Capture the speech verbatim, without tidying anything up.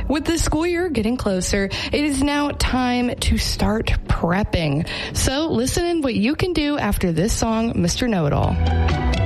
With the school year getting closer, it is now time to start prepping. So listen in what you can do after this song, Mister Know-It-All.